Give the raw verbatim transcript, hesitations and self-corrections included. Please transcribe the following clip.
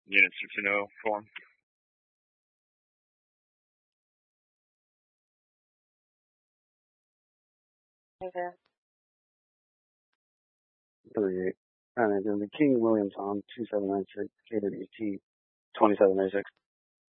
Unit sixteen oh form. Okay. thirty-eight. And then the King Williams on two seven nine six K W T twenty-seven ninety-six.